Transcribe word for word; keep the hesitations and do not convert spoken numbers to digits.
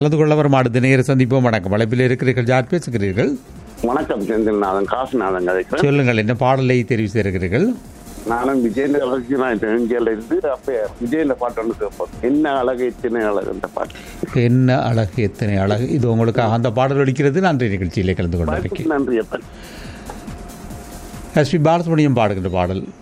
கலந்து கொள்ள வரும் அடுத்த நேர சந்திப்போம். வணக்கம். அழைப்பில் இருக்கிறீர்கள். யார் பேசுகிறீர்கள்? வணக்கம். செந்தில்நாதன், காசுநாதன் கதைக்கிறேன். சொல்லுங்கள், என்ன பாடலை தெரிவு செய்கிறீர்கள்? நானும் விஜயன் இருந்து அப்ப விஜயன் பாட்டு ஒன்று கேட்போம். என்ன அழகு எத்தனை அழகு அந்த பாட்டு. என்ன அழகு எத்தனை அழகு. இது உங்களுக்கு அந்த பாடல் ஒலிக்கிறது. நன்றி. நிகழ்ச்சியிலே கலந்து கொண்டிருக்கேன். நன்றி. அப்ப எஸ் பி பாலசுப்ரமணியம் பாடுகின்ற பாடல்.